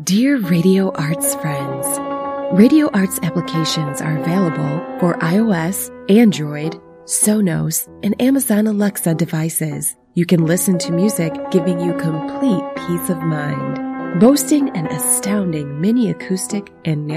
Dear Radio Arts friends, Radio Arts applications are available for iOS, Android, Sonos, and Amazon Alexa devices. You can listen to music giving you complete peace of mind. Boasting an astounding mini acoustic and